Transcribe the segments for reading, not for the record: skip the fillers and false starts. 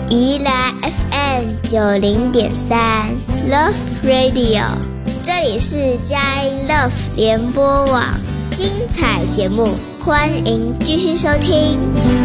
宜兰 FM90.3 Love Radio， 这里是佳音 Love 联播网，精彩节目，欢迎继续收听。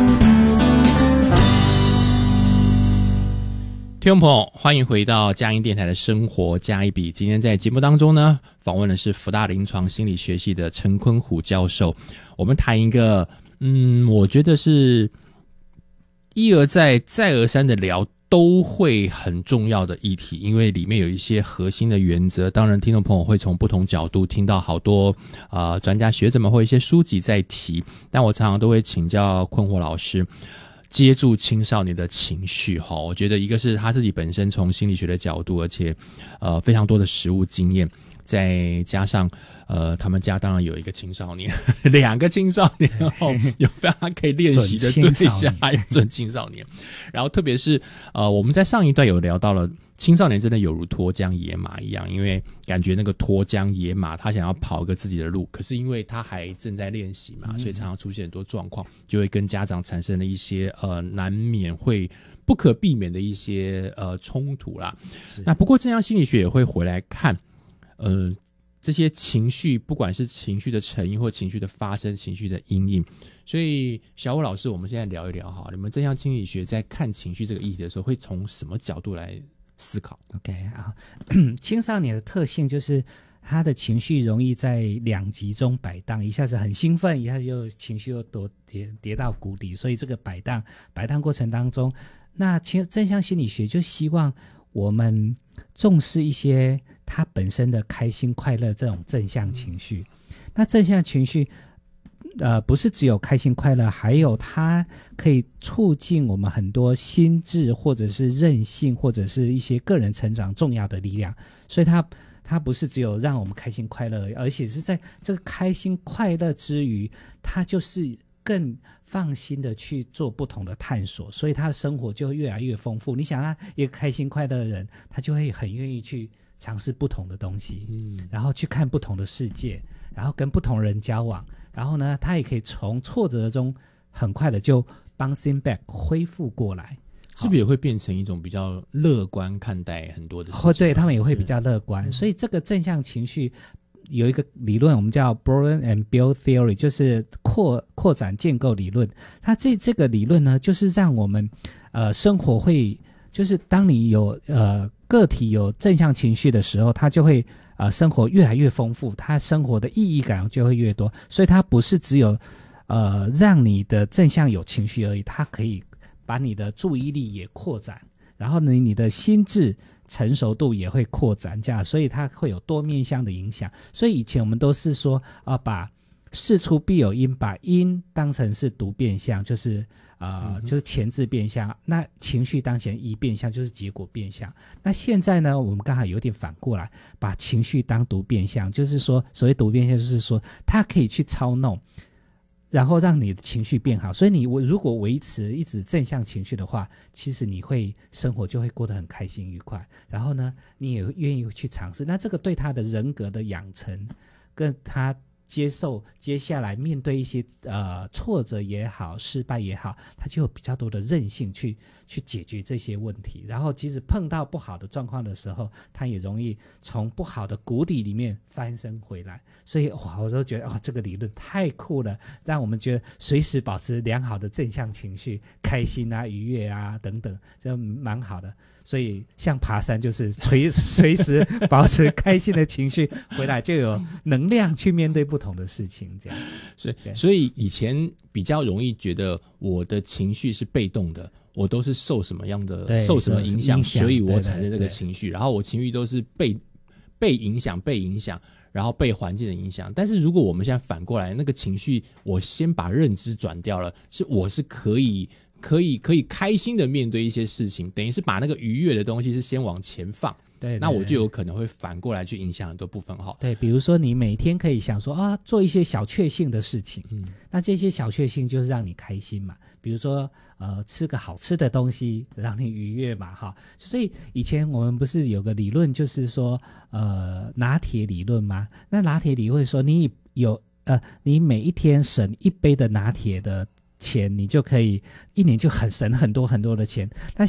听众朋友，欢迎回到佳音电台的生活加一笔。今天在节目当中呢，访问的是福大临床心理学系的陈坤虎教授。我们谈一个，我觉得是一而再再而三的聊都会很重要的议题，因为里面有一些核心的原则。当然听众朋友会从不同角度听到好多专家学者们或一些书籍在提，但我常常都会请教坤虎老师接住青少年的情绪。我觉得一个是他自己本身从心理学的角度，而且非常多的实务经验，再加上他们家当然有一个青少年2个青少年，有非常可以练习的对象，还有准青少年。然后特别是我们在上一段有聊到了青少年真的有如脱缰野马一样，因为感觉那个脱缰野马他想要跑个自己的路，可是因为他还正在练习嘛，所以常常出现很多状况，就会跟家长产生了一些难免会不可避免的一些冲突啦。那不过正向心理学也会回来看这些情绪，不管是情绪的成因或情绪的发生，情绪的因应。所以小武老师，我们现在聊一聊哈，你们正向心理学在看情绪这个议题的时候，会从什么角度来思考？ OK 好，青少年的特性就是他的情绪容易在两极中摆荡，一下子很兴奋，一下子又情绪又跌到谷底，所以这个摆荡过程当中，那正向心理学就希望我们重视一些他本身的开心快乐这种正向情绪。那正向情绪不是只有开心快乐，还有它可以促进我们很多心智或者是韧性或者是一些个人成长重要的力量。所以它不是只有让我们开心快乐，而且是在这个开心快乐之余，它就是更放心的去做不同的探索，所以他的生活就会越来越丰富。你想他一个开心快乐的人，他就会很愿意去尝试不同的东西，然后去看不同的世界，然后跟不同人交往，然后呢他也可以从挫折中很快的就 bouncing back 恢复过来， 是不是也会变成一种比较乐观看待很多的事情？ 对，他们也会比较乐观。所以这个正向情绪有一个理论，我们叫 Broaden and Build Theory， 就是扩展建构理论。它这个理论呢，就是让我们生活会，就是当你有个体有正向情绪的时候，它就会生活越来越丰富，它生活的意义感就会越多。所以它不是只有让你的正向有情绪而已，它可以把你的注意力也扩展，然后呢你的心智成熟度也会扩展，这样，所以它会有多面向的影响。所以以前我们都是说把事出必有因，把因当成是读变相，就是就是前置变相，那情绪当成一变相，就是结果变相。那现在呢，我们刚好有点反过来，把情绪当读变相，就是说所谓读变相，就是说它可以去操弄，然后让你的情绪变好。所以你如果维持一直正向情绪的话，其实你会生活就会过得很开心愉快，然后呢你也愿意去尝试。那这个对他的人格的养成跟他接受接下来面对一些挫折也好失败也好，他就有比较多的韧性去解决这些问题。然后即使碰到不好的状况的时候，他也容易从不好的谷底里面翻身回来。所以我都觉得这个理论太酷了，让我们觉得随时保持良好的正向情绪，开心啊愉悦啊等等，这蛮好的。所以像爬山就是随时保持开心的情绪回来，就有能量去面对不同的事情，这样。 所以以前比较容易觉得我的情绪是被动的，我都是受什么样的受什么影响，所以我产生这个情绪，然后我情绪都是被影响，然后被环境的影响。但是如果我们现在反过来，那个情绪我先把认知转掉了，我是可以开心的面对一些事情，等于是把那个愉悦的东西是先往前放。对，那我就有可能会反过来去影响很多部分哈。 对，比如说你每天可以想说做一些小确幸的事情，那这些小确幸就是让你开心嘛。比如说吃个好吃的东西让你愉悦嘛哈。所以以前我们不是有个理论，就是说拿铁理论吗？那拿铁理论说你每一天省一杯的拿铁的钱，你就可以一年就很省很多很多的钱。那